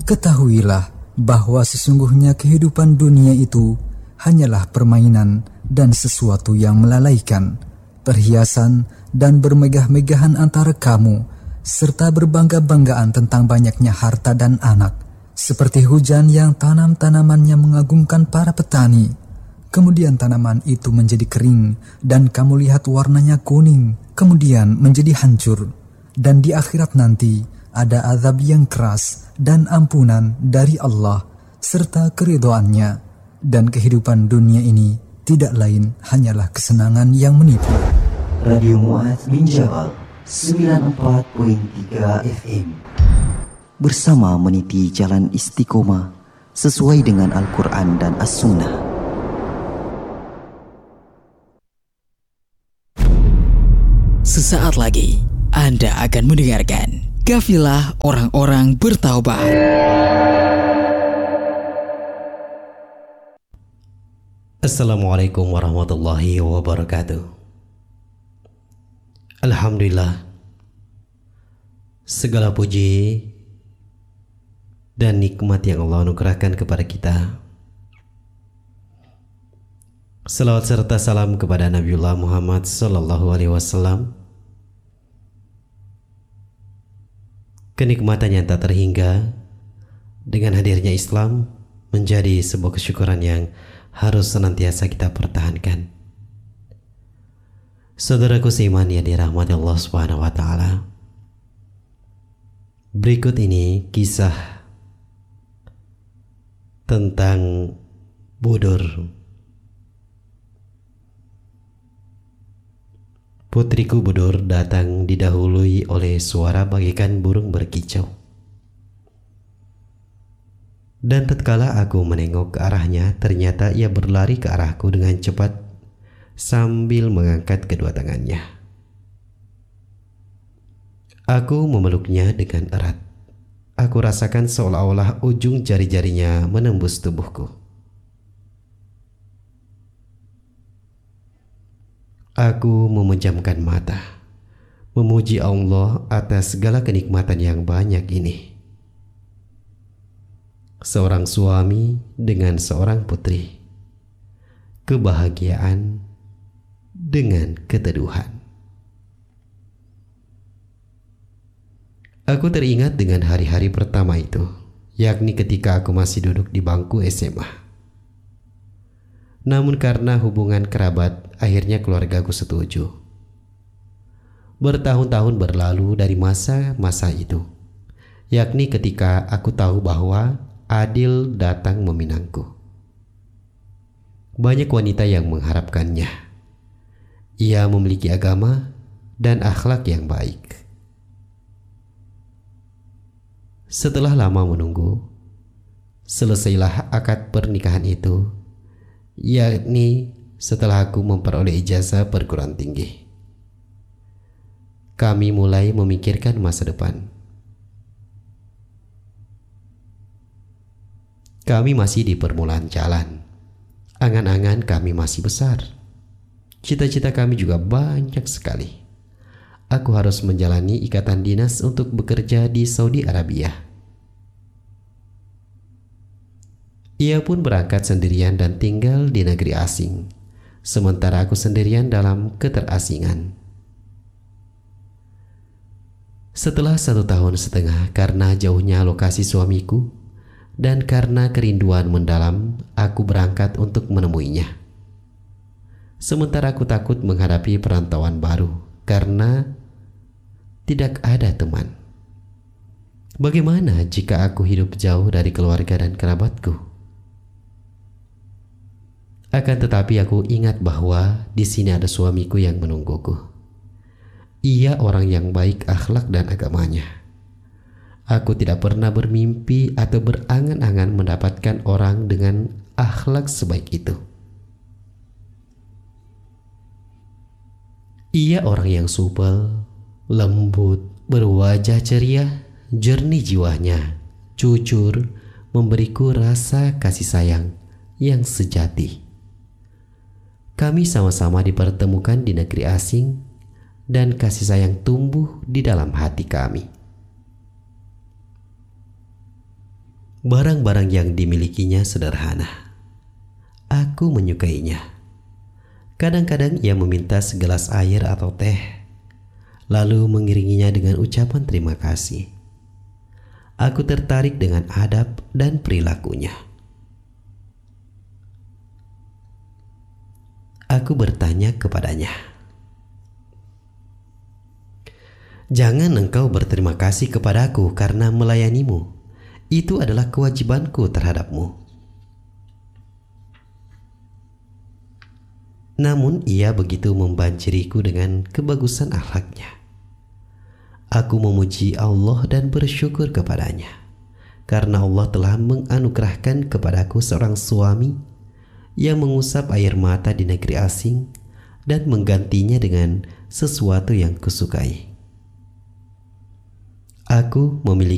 Ketahuilah bahwa sesungguhnya kehidupan dunia itu hanyalah permainan dan sesuatu yang melalaikan, perhiasan dan bermegah-megahan antara kamu, serta berbangga-banggaan tentang banyaknya harta dan anak, seperti hujan yang tanam-tanamannya mengagumkan para petani. Kemudian tanaman itu menjadi kering dan kamu lihat warnanya kuning, kemudian menjadi hancur. Dan di akhirat nanti ada azab yang keras dan ampunan dari Allah serta keridhaannya. Dan kehidupan dunia ini tidak lain hanyalah kesenangan yang menipu. Radio Mu'adz bin Jabal 94.3 FM bersama meniti jalan istiqomah sesuai dengan Al-Quran dan As-Sunnah. Sesaat lagi Anda akan mendengarkan Kafilah Orang-orang Bertaubat. Assalamualaikum warahmatullahi wabarakatuh. Alhamdulillah, segala puji dan nikmat yang Allah anugerahkan kepada kita. Salawat serta salam kepada Nabiullah Muhammad sallallahu alaihi wasallam. Kenikmatan yang tak terhingga dengan hadirnya Islam menjadi sebuah kesyukuran yang harus senantiasa kita pertahankan. Saudaraku seiman yang dirahmati Allah Subhanahu wa taala. Berikut ini kisah tentang Budur. Putriku Budur datang didahului oleh suara bagaikan burung berkicau. Dan tatkala aku menengok ke arahnya, ternyata ia berlari ke arahku dengan cepat sambil mengangkat kedua tangannya. Aku memeluknya dengan erat. Aku rasakan seolah-olah ujung jari-jarinya menembus tubuhku. Aku memejamkan mata, memuji Allah atas segala kenikmatan yang banyak ini. Seorang suami dengan seorang putri, kebahagiaan dengan keteduhan. Aku teringat dengan hari-hari pertama itu, yakni ketika aku masih duduk di bangku SMA. Namun karena hubungan kerabat, akhirnya keluargaku setuju. Bertahun-tahun berlalu dari masa-masa itu, yakni ketika aku tahu bahwa Adil datang meminangku. Banyak wanita yang mengharapkannya. Ia memiliki agama dan akhlak yang baik. Setelah lama menunggu, selesailah akad pernikahan itu, yakni setelah aku memperoleh ijazah perguruan tinggi. Kami mulai memikirkan masa depan. Kami masih di permulaan jalan. Angan-angan kami masih besar. Cita-cita kami juga banyak sekali. Aku harus menjalani ikatan dinas untuk bekerja di Saudi Arabia. Ia pun berangkat sendirian dan tinggal di negeri asing, sementara aku sendirian dalam keterasingan. Setelah 1,5 tahun karena jauhnya lokasi suamiku dan karena kerinduan mendalam, aku berangkat untuk menemuinya. Sementara aku takut menghadapi perantauan baru karena tidak ada teman. Bagaimana jika aku hidup jauh dari keluarga dan kerabatku? Akan tetapi aku ingat bahwa di sini ada suamiku yang menungguku. Ia orang yang baik akhlak dan agamanya. Aku tidak pernah bermimpi atau berangan-angan mendapatkan orang dengan akhlak sebaik itu. Ia orang yang supel, lembut, berwajah ceria, jernih jiwanya, jujur, memberiku rasa kasih sayang yang sejati. Kami sama-sama dipertemukan di negeri asing dan kasih sayang tumbuh di dalam hati kami. Barang-barang yang dimilikinya sederhana. Aku menyukainya. Kadang-kadang ia meminta segelas air atau teh, lalu mengiringinya dengan ucapan terima kasih. Aku tertarik dengan adab dan perilakunya. Aku bertanya kepadanya, "Jangan engkau berterima kasih kepadaku karena melayanimu. Itu adalah kewajibanku terhadapmu." Namun ia begitu membanjiriku dengan kebagusan akhlaknya. Aku memuji Allah dan bersyukur kepadanya, karena Allah telah menganugerahkan kepadaku seorang suami yang mengusap air mata di negeri asing dan menggantinya dengan sesuatu yang kusukai. Aku memiliki